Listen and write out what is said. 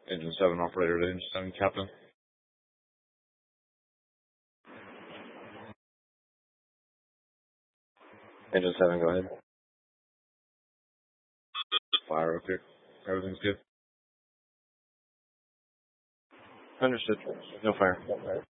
Engine 7 operator to Engine 7 captain. Engine 7, go ahead. Fire up here. Everything's good. Understood. No fire.